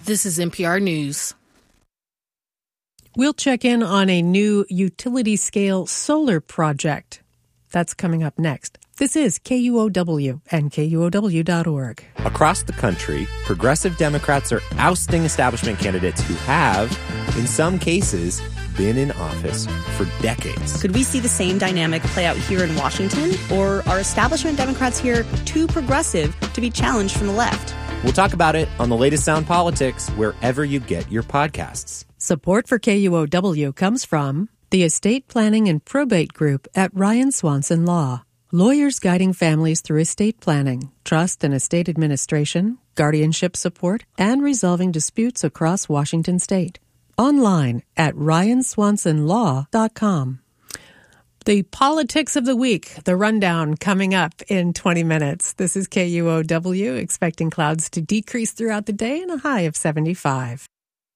This is NPR News. We'll check in on a new utility-scale solar project. That's coming up next. This is KUOW and KUOW.org. Across the country, progressive Democrats are ousting establishment candidates who have, in some cases, been in office for decades. Could we see the same dynamic play out here in Washington? Or are establishment Democrats here too progressive to be challenged from the left? We'll talk about it on the latest Sound Politics, wherever you get your podcasts. Support for KUOW comes from the Estate Planning and Probate Group at Ryan Swanson Law. Lawyers guiding families through estate planning, trust and estate administration, guardianship support, and resolving disputes across Washington state. Online at ryanswansonlaw.com. The politics of the week, the rundown coming up in 20 minutes. This is KUOW, expecting clouds to decrease throughout the day and a high of 75.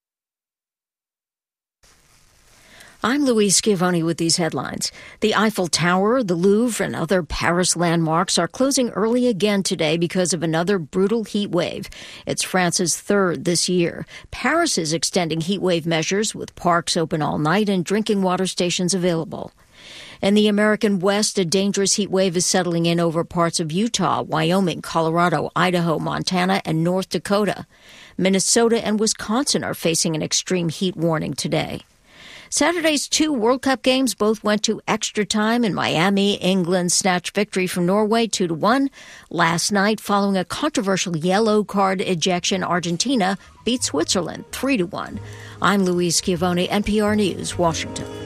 I'm Louise Schiavone with these headlines. The Eiffel Tower, the Louvre, and other Paris landmarks are closing early again today because of another brutal heat wave. It's France's third this year. Paris is extending heat wave measures with parks open all night and drinking water stations available. In the American West, a dangerous heat wave is settling in over parts of Utah, Wyoming, Colorado, Idaho, Montana, and North Dakota. Minnesota and Wisconsin are facing an extreme heat warning today. Saturday's 2 World Cup games both went to extra time in Miami. England snatched victory from Norway 2-1. Last night, following a controversial yellow card ejection, Argentina beat Switzerland 3-1. I'm Louise Schiavone, NPR News, Washington.